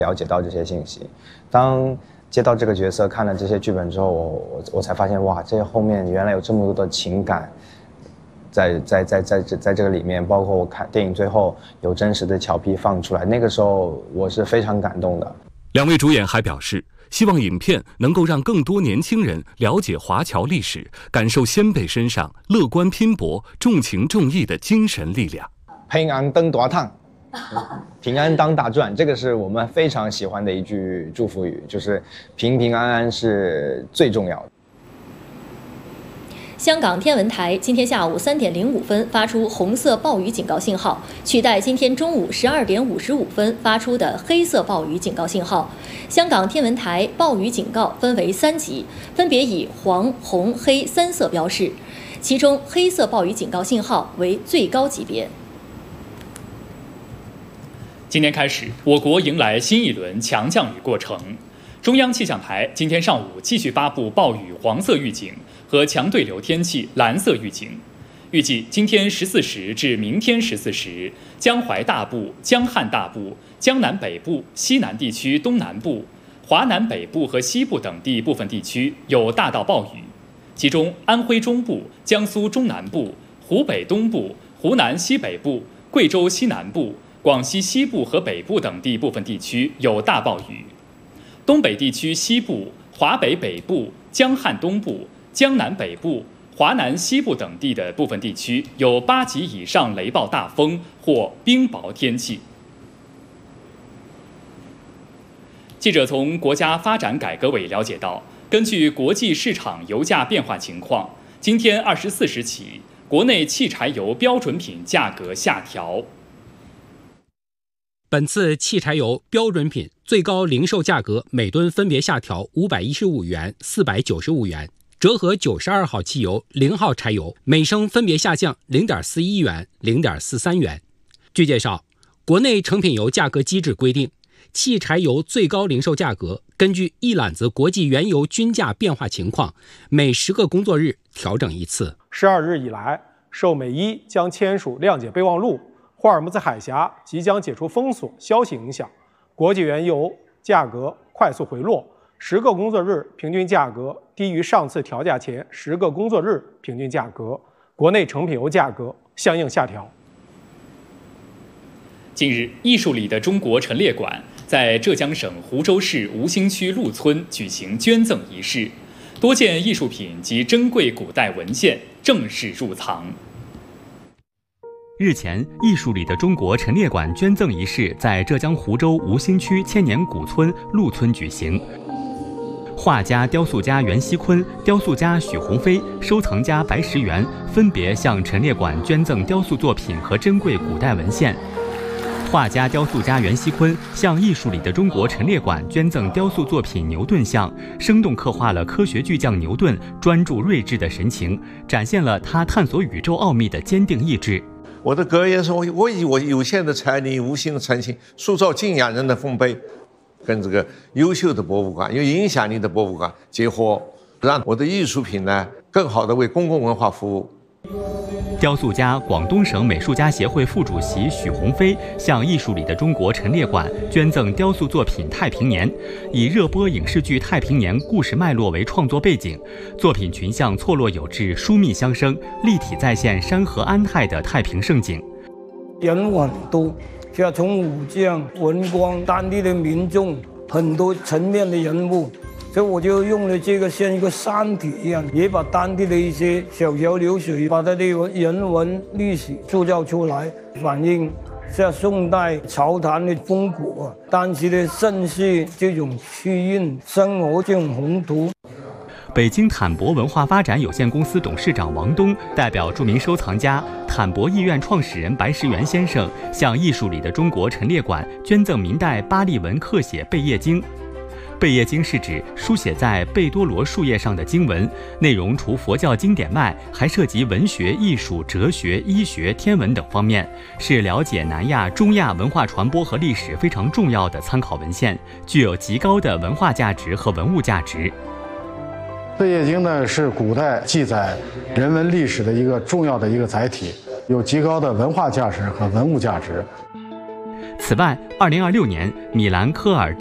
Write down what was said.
了解到这些信息。当接到这个角色，看了这些剧本之后，我才发现，哇，这后面原来有这么多的情感在这个里面，包括我看电影最后有真实的乔皮放出来，那个时候我是非常感动的。 两位主演还表示，希望影片能够让更多年轻人了解华侨历史，感受先辈身上乐观拼搏、重情重义的精神力量。 平安登大趟，平安当大赚，这个是我们非常喜欢的一句祝福语，就是平平安安是最重要的。 香港天文台今天下午3点05分发出红色暴雨警告信号，取代今天中午12点55分发出的黑色暴雨警告信号。香港天文台暴雨警告分为3级，分别以黄、红、黑3色标示，其中黑色暴雨警告信号为最高级别。 今天开始，我国迎来新一轮强降雨过程。中央气象台今天上午继续发布暴雨黄色预警和强对流天气蓝色预警。预计今天14时至明天14时，江淮大部、江汉大部、江南北部、西南地区东南部、华南北部和西部等地部分地区有大到暴雨，其中安徽中部、江苏中南部、湖北东部、湖南西北部、贵州西南部、广西西部和北部等地部分地区有大暴雨。东北地区西部、华北北部、江汉东部、江南北部、华南西部等地的部分地区有8级以上雷暴大风或冰雹天气。记者从国家发展改革委了解到，根据国际市场油价变化情况，今天24时起，国内汽柴油标准品价格下调。 本次汽柴油标准品最高零售价格每吨分别下调515元、495元，折合92号汽油、0号柴油每升分别下降0.41元、0.43元。据介绍，国内成品油价格机制规定，汽柴油最高零售价格根据一揽子国际原油均价变化情况，每10个工作日调整一次。 12日以来，受美伊将签署谅解备忘录，霍尔木兹海峡即将解除封锁消息影响，国际原油价格快速回落，10个工作日平均价格低于上次调价前10个工作日平均价格，国内成品油价格相应下调。 近日，艺术里的中国陈列馆在浙江省湖州市吴兴区陆村举行捐赠仪式，多件艺术品及珍贵古代文献正式入藏。 日前，艺术里的中国陈列馆捐赠仪式在浙江湖州吴兴区千年古村陆村举行。画家、雕塑家袁锡坤、雕塑家许鸿飞、收藏家白石元分别向陈列馆捐赠雕塑作品和珍贵古代文献。画家、雕塑家袁锡坤向艺术里的中国陈列馆捐赠雕塑作品牛顿像，生动刻画了科学巨匠牛顿专注睿智的神情，展现了他探索宇宙奥秘的坚定意志。 我的格言是我以我有限的财力、无形的诚信，塑造敬仰人的丰碑，跟这个优秀的博物馆、有影响力的博物馆结合，让我的艺术品呢更好的为公共文化服务。 雕塑家、广东省美术家协会副主席许鸿飞向艺术里的中国陈列馆捐赠雕塑作品《太平年》，以热播影视剧《太平年》故事脉络为创作背景，作品群像错落有致、疏密相生，立体再现山河安泰的太平盛景。 人很多，像从武将、文官、当地的民众，很多层面的人物。所以我就用了这个像一个山体一样，也把当地的一些小桥流水，把它的人文历史塑造出来，反映像宋代朝堂的风骨啊，当时的盛世这种气韵，生活这种宏图。 北京坦博文化发展有限公司董事长王东代表著名收藏家、坦博艺院创始人白石元先生向艺术里的中国陈列馆捐赠明代巴利文刻写贝叶经。贝叶经是指书写在贝多罗树叶上的经文，内容除佛教经典外，还涉及文学、艺术、哲学、医学、天文等方面，是了解南亚、中亚文化传播和历史非常重要的参考文献，具有极高的文化价值和文物价值。 贝叶经呢，是古代记载人文历史的一个重要的一个载体，有极高的文化价值和文物价值。 此外，2026年米兰科尔